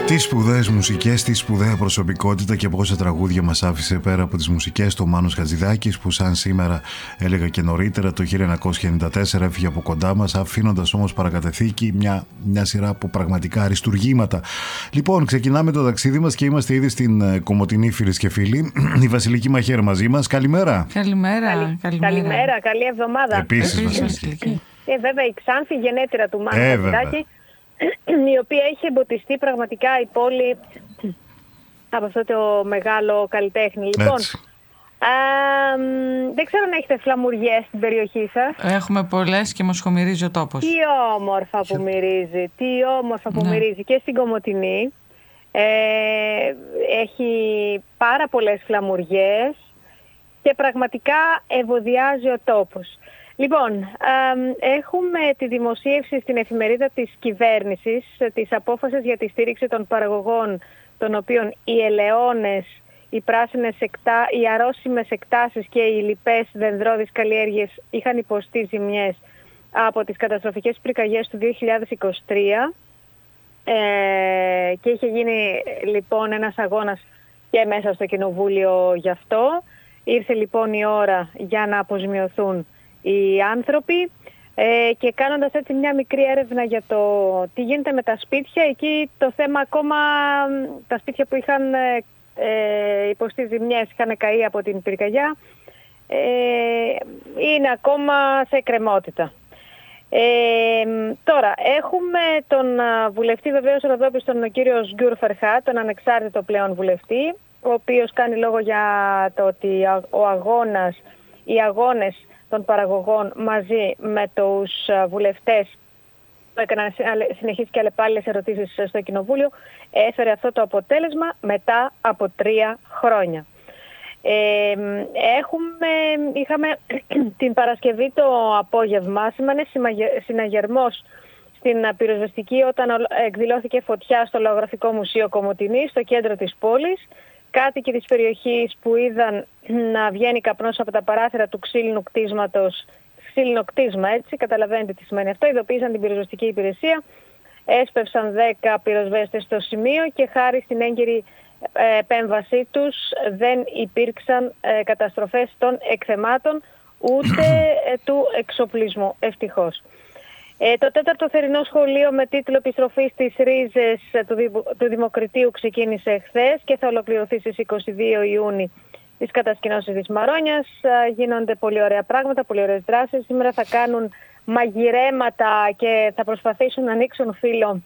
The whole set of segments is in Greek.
Τι σπουδαίες μουσικές, τι σπουδαία προσωπικότητα και πόσα τραγούδια μας άφησε πέρα από τις μουσικές του ο Μάνος Χατζηδάκης, που σαν σήμερα έλεγα και νωρίτερα το 1994 έφυγε από κοντά μας, αφήνοντας όμως παρακαταθήκη μια σειρά από πραγματικά αριστουργήματα. Λοιπόν, ξεκινάμε το ταξίδι μας και είμαστε ήδη στην Κομοτηνή, φίλες και φίλοι. Η Βασιλική Μαχαίρ μαζί μας. Καλημέρα. Καλημέρα. Καλή εβδομάδα. Επίσης Βασιλική. Βέβαια η Ξάνθη, γενέτειρα του Μάνου Χατζηδάκη, η οποία έχει εμποτιστεί πραγματικά η πόλη από αυτό το μεγάλο καλλιτέχνη. Λοιπόν, δεν ξέρω αν έχετε φλαμουριές στην περιοχή σας. Έχουμε πολλές και μας χωμυρίζει ο τόπος. Τι όμορφα που μυρίζει, μυρίζει και στην Κομοτηνή. Έχει πάρα πολλές φλαμουριές και πραγματικά ευωδιάζει ο τόπος. Λοιπόν, έχουμε τη δημοσίευση στην εφημερίδα της κυβέρνησης της απόφασης για τη στήριξη των παραγωγών, των οποίων οι ελαιώνες, οι πράσινες οι αρρώσιμες εκτάσεις και οι λοιπές δενδρώδεις καλλιέργειες είχαν υποστεί ζημιές από τις καταστροφικές πυρκαγιές του 2023 και είχε γίνει λοιπόν ένας αγώνας και μέσα στο Κοινοβούλιο γι' αυτό. Ήρθε λοιπόν η ώρα για να αποζημιωθούν οι άνθρωποι και κάνοντας έτσι μια μικρή έρευνα για το τι γίνεται με τα σπίτια, εκεί το θέμα ακόμα, τα σπίτια που είχαν υποστεί ζημιές, είχαν καεί από την πυρκαγιά, είναι ακόμα σε εκκρεμότητα. Τώρα, έχουμε τον βουλευτή βεβαίως Ροδόπης, τον κύριο Σγκιούρ Φερχάτ, τον ανεξάρτητο πλέον βουλευτή, ο οποίος κάνει λόγο για το ότι οι αγώνες των παραγωγών μαζί με τους βουλευτές που έκαναν συνεχείς και αλλεπάλληλες ερωτήσεις στο Κοινοβούλιο έφερε αυτό το αποτέλεσμα μετά από 3 χρόνια. Είχαμε την Παρασκευή το απόγευμα, σήμανε συναγερμός στην πυροσβεστική όταν εκδηλώθηκε φωτιά στο Λαογραφικό Μουσείο Κομοτηνής, στο κέντρο της πόλης. Κάτοικοι της περιοχής που είδαν να βγαίνει καπνός από τα παράθυρα του ξύλινου κτίσματος, ξύλινο κτίσμα έτσι, καταλαβαίνετε τι σημαίνει αυτό, ειδοποίησαν την πυροσβεστική υπηρεσία, έσπευσαν 10 πυροσβέστες στο σημείο και χάρη στην έγκαιρη επέμβασή τους δεν υπήρξαν καταστροφές των εκθεμάτων ούτε του εξοπλισμού, ευτυχώς. Το 4ο θερινό σχολείο με τίτλο «Επιστροφή στις ρίζες του Δημοκριτείου» ξεκίνησε χθες και θα ολοκληρωθεί στις 22 Ιούνιου τις κατασκηνώσεις της Μαρόνιας. Γίνονται πολύ ωραία πράγματα, πολύ ωραίες δράσεις. Σήμερα θα κάνουν μαγειρέματα και θα προσπαθήσουν να ανοίξουν φύλλο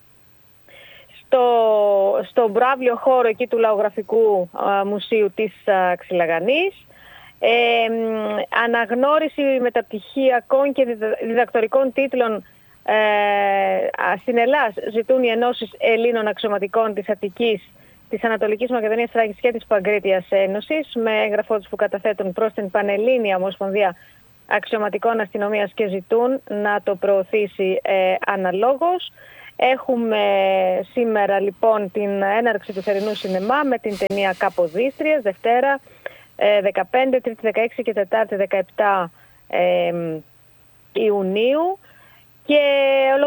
στο μπράβλιο χώρο εκεί του Λαογραφικού Μουσείου της Ξυλαγανής. Αναγνώριση μεταπτυχιακών και διδακτορικών τίτλων στην Ελλάδα ζητούν οι ενώσεις Ελλήνων αξιωματικών της Αττικής, της Ανατολικής Μακεδονίας, Θράκης και της Παγκρίτιας Ένωσης, με έγγραφό τους που καταθέτουν προς την Πανελλήνια Ομοσπονδία Αξιωματικών Αστυνομίας και ζητούν να το προωθήσει αναλόγως. Έχουμε σήμερα λοιπόν την έναρξη του θερινού σινεμά με την ταινία Καποδίστριας, Δευτέρα 15, Τρίτη 16 και Τετάρτη 17 Ιουνίου, και